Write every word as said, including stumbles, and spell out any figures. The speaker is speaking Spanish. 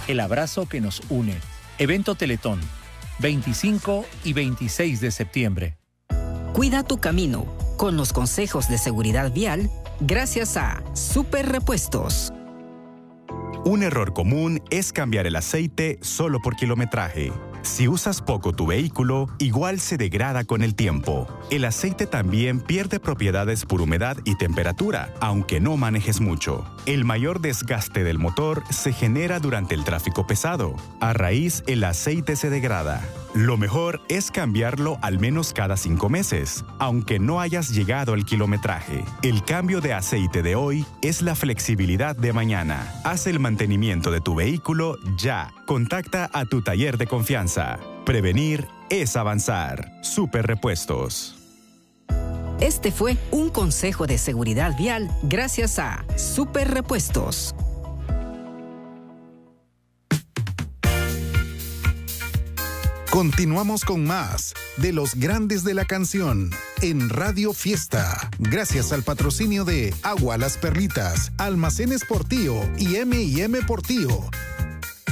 el abrazo que nos une. Evento Teletón, veinticinco y veintiséis de septiembre. Cuida tu camino con los consejos de seguridad vial gracias a Super Repuestos. Un error común es cambiar el aceite solo por kilometraje. Si usas poco tu vehículo, igual se degrada con el tiempo. El aceite también pierde propiedades por humedad y temperatura, aunque no manejes mucho. El mayor desgaste del motor se genera durante el tráfico pesado. A raíz, el aceite se degrada. Lo mejor es cambiarlo al menos cada cinco meses, aunque no hayas llegado al kilometraje. El cambio de aceite de hoy es la flexibilidad de mañana. Haz el mantenimiento de tu vehículo ya. Contacta a tu taller de confianza. Prevenir es avanzar. Super Repuestos. Este fue un consejo de seguridad vial gracias a Super Repuestos. Continuamos con más de los grandes de la canción en Radio Fiesta. Gracias al patrocinio de Agua Las Perlitas, Almacenes Portillo y eme y eme Portillo.